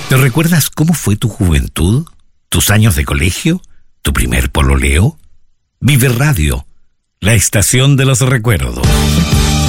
¿Te recuerdas cómo fue tu juventud? ¿Tus años de colegio? ¿Tu primer pololeo? Vive Radio, la estación de los recuerdos.